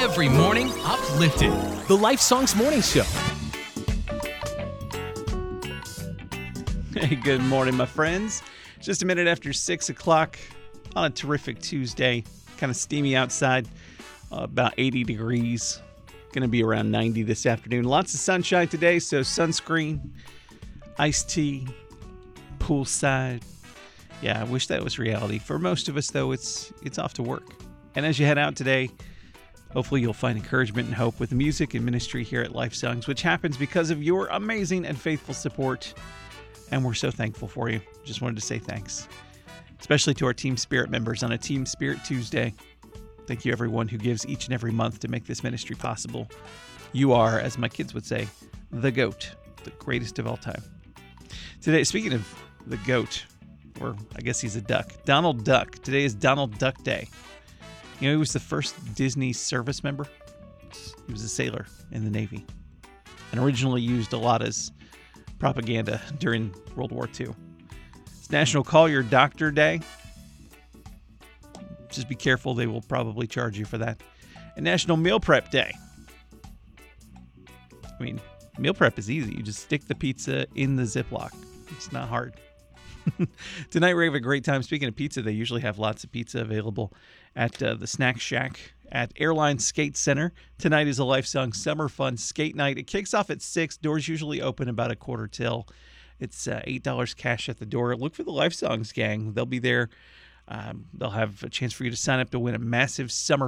Every morning, uplifted. The Life Songs Morning Show. Hey, good morning, my friends. Just a minute after 6 o'clock on a terrific Tuesday. Kind of steamy outside, about 80 degrees. Going to be around 90 this afternoon. Lots of sunshine today, so sunscreen, iced tea, poolside. Yeah, I wish that was reality. For most of us, though, it's off to work. And as you head out today, hopefully you'll find encouragement and hope with the music and ministry here at Life Songs, which happens because of your amazing and faithful support. And we're so thankful for you. Just wanted to say thanks, especially to our Team Spirit members on a Team Spirit Tuesday. Thank you, everyone who gives each and every month to make this ministry possible. You are, as my kids would say, the GOAT, the greatest of all time. Today, speaking of the GOAT, or I guess he's a duck, Donald Duck. Today is Donald Duck Day. You know, he was the first Disney service member. He was a sailor in the Navy and originally used a lot as propaganda during World War II. It's National Call Your Doctor Day. Just be careful, they will probably charge you for that. And National Meal Prep Day. I mean, meal prep is easy. You just stick the pizza in the Ziploc. It's not hard. Tonight we're having a great time. Speaking of pizza, they usually have lots of pizza available at the Snack Shack at Airline Skate Center. Tonight is a Life Song Summer Fun Skate Night. It kicks off at 6. Doors usually open about 1:15. It's $8 cash at the door. Look for the Life Songs gang. They'll be there. They'll have a chance for you to sign up to win a massive summer